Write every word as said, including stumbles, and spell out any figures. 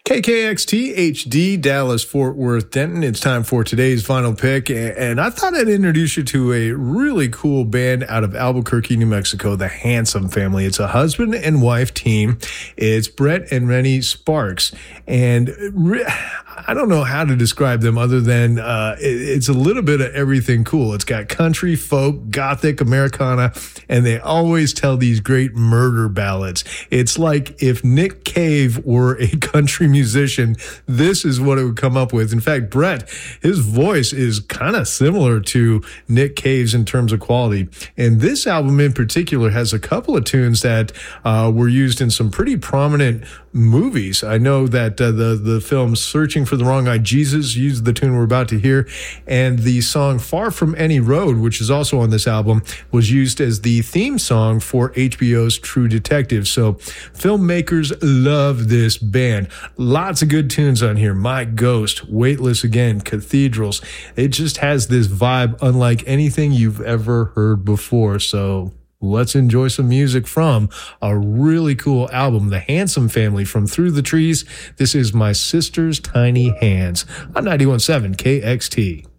K K X T H D, Dallas, Fort Worth, Denton. It's time for today's final pick, and I thought I'd introduce you to a really cool band out of Albuquerque, New Mexico, the Handsome Family. It's a husband and wife team. It's Brett and Rennie Sparks, and I don't know how to describe them other than uh, it's a little bit of everything cool. It's got country, folk, gothic, Americana, and they always tell these great murder ballads. It's like if Nick Cave were a country musician, this is what it would come up with. In fact, Brett, his voice is kind of similar to Nick Cave's in terms of quality. And this album in particular has a couple of tunes that uh, were used in some pretty prominent movies. I know that uh, the, the film Searching for the Wrong Eyed Jesus used the tune we're about to hear. And the song Far From Any Road, which is also on this album, was used as the theme song for H B O's True Detective. So filmmakers love this band. Lots of good tunes on here. My Ghost, Weightless Again, Cathedrals. It just has this vibe unlike anything you've ever heard before. So let's enjoy some music from a really cool album, The Handsome Family from Through the Trees. This is My Sister's Tiny Hands on ninety-one point seven K X T.